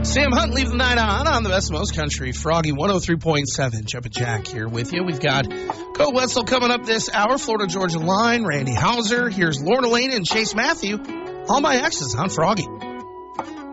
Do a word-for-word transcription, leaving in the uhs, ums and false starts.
Sam Hunt, leave the night on on the best most country. Froggy one oh three point seven. Jumpin' Jack here with you. We've got Cole Wetzel coming up this hour. Florida Georgia Line. Randy Hauser. Here's Lorna Lane and Chase Matthew. All my exes on Froggy.